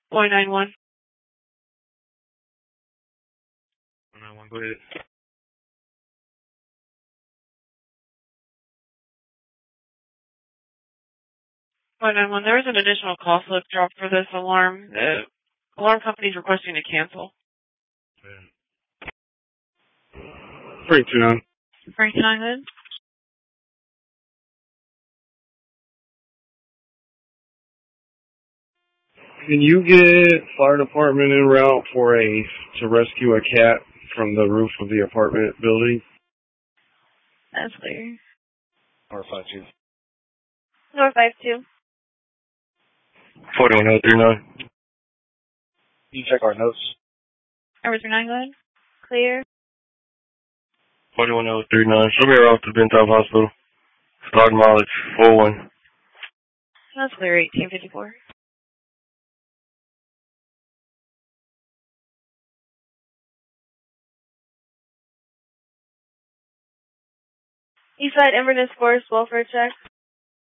491. 491, go ahead. 491, there is an additional call slip dropped for this alarm. The alarm company is requesting to cancel. 329. 329 then? Can you get fire department en route to rescue a cat from the roof of the apartment building? That's clear. Or 52. North 52. 41039. You check our notes. Number 39 good? Clear. 41039. Show me around to Bentop Hospital. Start mileage 41. That's clear, 1854. Eastside Inverness Forest welfare check.